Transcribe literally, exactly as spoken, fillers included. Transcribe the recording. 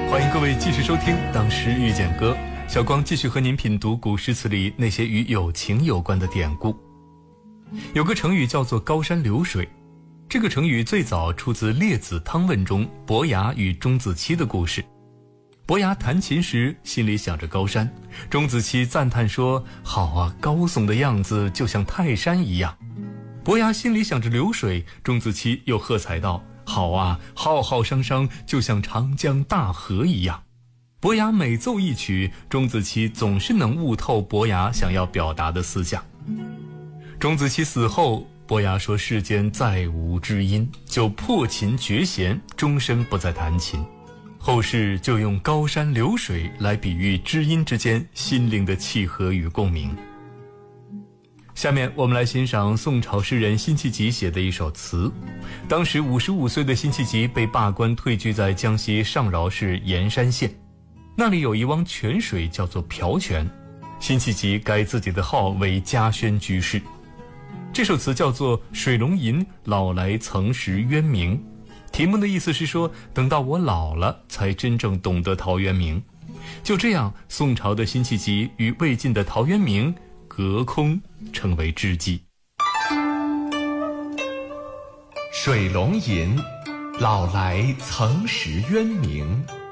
欢迎各位继续收听《当时遇见歌》，小光继续和您品读古诗词里那些与友情有关的典故。有个成语叫做高山流水，这个成语最早出自《列子汤问》中伯牙与钟子期的故事。伯牙弹琴时心里想着高山，钟子期赞叹说：好啊，高耸的样子就像泰山一样。伯牙心里想着流水，钟子期又喝彩道：好啊，浩浩汤汤就像长江大河一样。伯牙每奏一曲，钟子期总是能悟透伯牙想要表达的思想。钟子期死后，伯牙说世间再无知音，就破琴绝弦，终身不再弹琴。后世就用高山流水来比喻知音之间心灵的契合与共鸣。下面我们来欣赏宋朝诗人辛弃疾写的一首词。当时五十五岁的辛弃疾被罢官退居在江西上饶市盐山县，那里有一汪泉水叫做瓢泉，辛弃疾改自己的号为嘉轩居士。这首词叫做《水龙吟》，老来曾识渊明。题目的意思是说，等到我老了才真正懂得陶渊明。就这样，宋朝的辛弃疾与魏晋的陶渊明隔空成为知己。 水龙吟，老来曾识渊明。